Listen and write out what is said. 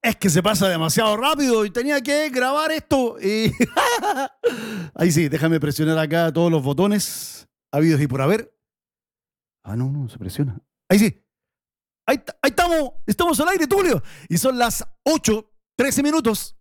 Es que se pasa demasiado rápido y tenía que grabar esto. Y ahí sí, déjame presionar acá todos los botones habidos y por haber. Ah, no, no, se presiona. Ahí sí. Ahí estamos al aire, Tulio. Y son las 8:13.